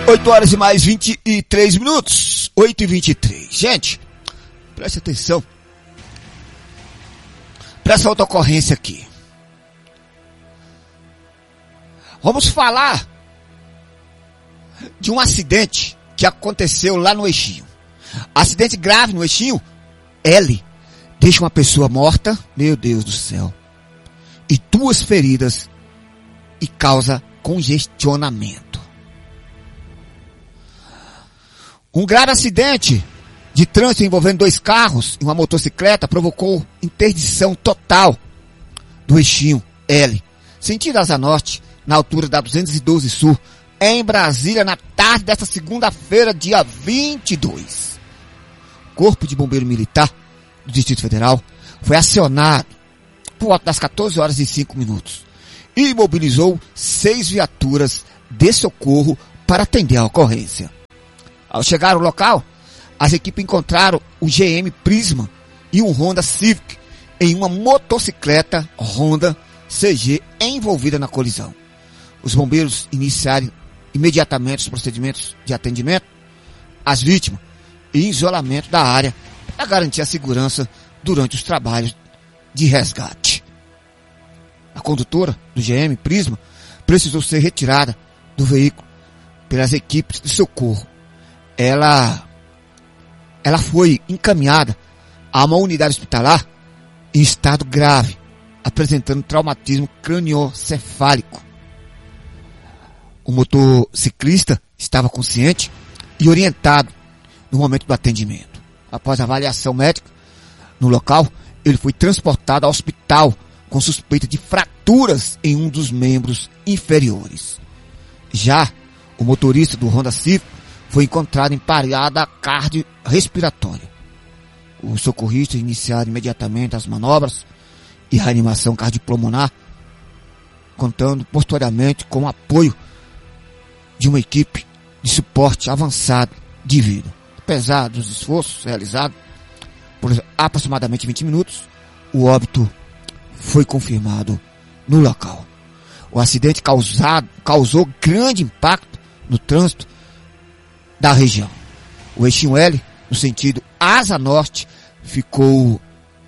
8 horas e mais 23 minutos. 8h23. Gente, preste atenção. Para essa outra ocorrência aqui. Vamos falar de um acidente que aconteceu lá no Eixinho. Acidente grave no Eixinho. L deixa uma pessoa morta, meu Deus do céu, e 2 feridas e causa congestionamento. Um grave acidente de trânsito envolvendo 2 carros e uma motocicleta provocou interdição total do Eixinho L, sentido Asa Norte, na altura da 212 Sul, em Brasília, na tarde desta segunda-feira, dia 22. O Corpo de Bombeiro Militar do Distrito Federal foi acionado por volta das 14 horas e 5 minutos e mobilizou 6 viaturas de socorro para atender a ocorrência. Ao chegar ao local, as equipes encontraram o GM Prisma e um Honda Civic em uma motocicleta Honda CG envolvida na colisão. Os bombeiros iniciaram imediatamente os procedimentos de atendimento às vítimas e isolamento da área para garantir a segurança durante os trabalhos de resgate. A condutora do GM Prisma precisou ser retirada do veículo pelas equipes de socorro. Ela foi encaminhada a uma unidade hospitalar em estado grave, apresentando traumatismo craniocefálico. O motociclista estava consciente e orientado no momento do atendimento. Após a avaliação médica no local, ele foi transportado ao hospital com suspeita de fraturas em um dos membros inferiores. Já o motorista do Honda Civic foi encontrado em parada cardiorrespiratória. Os socorristas iniciaram imediatamente as manobras e reanimação cardiopulmonar, contando posteriormente com o apoio de uma equipe de suporte avançado de vida. Apesar dos esforços realizados por aproximadamente 20 minutos, o óbito foi confirmado no local. O acidente causou grande impacto no trânsito da região. O Eixinho L, no sentido Asa Norte, ficou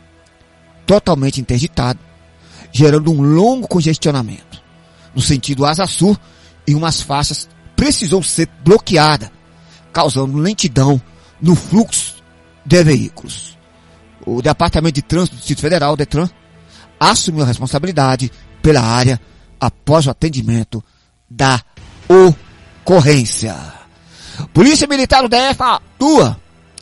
totalmente interditado, gerando um longo congestionamento. No sentido Asa Sul, em umas faixas precisou ser bloqueada, causando lentidão no fluxo de veículos. O Departamento de Trânsito do Distrito Federal, DETRAN, assumiu a responsabilidade pela área após o atendimento da ocorrência. Polícia Militar do DF atua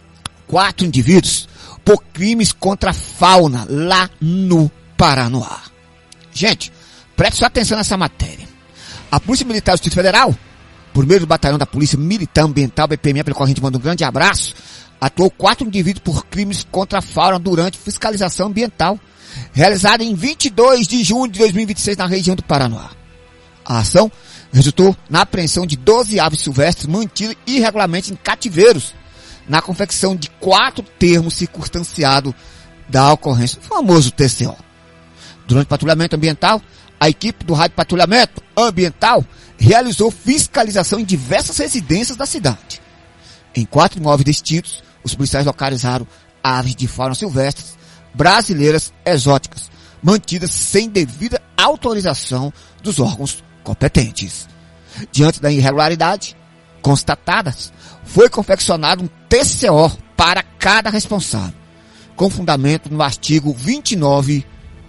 4 indivíduos por crimes contra a fauna lá no Paranoá. Gente, preste sua atenção nessa matéria. A Polícia Militar do Distrito Federal, por meio do Batalhão da Polícia Militar Ambiental, BPM, pelo qual a gente manda um grande abraço, atuou 4 indivíduos por crimes contra a fauna durante fiscalização ambiental, realizada em 22 de junho de 2026 na região do Paranoá. A ação resultou na apreensão de 12 aves silvestres mantidas irregularmente em cativeiros, na confecção de 4 termos circunstanciados da ocorrência, o famoso TCO. Durante o patrulhamento ambiental, a equipe do Rádio Patrulhamento Ambiental realizou fiscalização em diversas residências da cidade. Em 4 imóveis distintos, os policiais localizaram aves de fauna silvestres brasileiras exóticas, mantidas sem devida autorização dos órgãos competentes. Diante da irregularidade constatadas, foi confeccionado um TCO para cada responsável, com fundamento no artigo 29,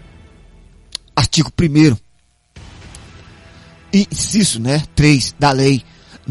artigo 1º, inciso 3 da Lei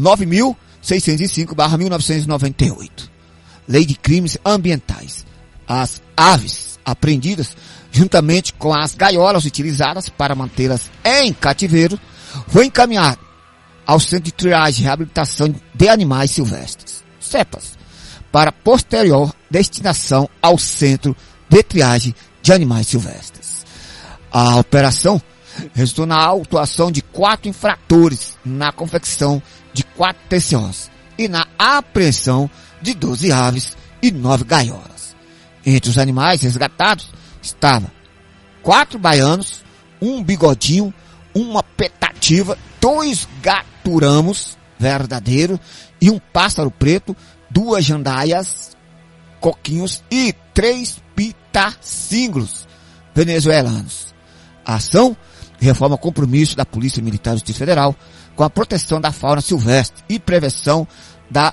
9.605/1998, Lei de Crimes Ambientais. As aves apreendidas, juntamente com as gaiolas utilizadas para mantê-las em cativeiro, foi encaminhado ao Centro de Triagem e Reabilitação de Animais Silvestres, CEPAS, para posterior destinação ao Centro de Triagem de Animais Silvestres. A operação resultou na autuação de 4 infratores, na confecção de 4 TCOs e na apreensão de 12 aves e 9 gaiolas. Entre os animais resgatados estavam 4 baianos, um bigodinho, uma petativa, 2 gaturamos, verdadeiro e um pássaro preto, 2 jandaias, coquinhos e 3 pitacínglos venezuelanos. A ação reforma o compromisso da Polícia Militar do Distrito Federal com a proteção da fauna silvestre e prevenção da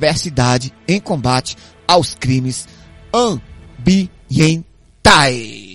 biodiversidade em combate aos crimes ambientais.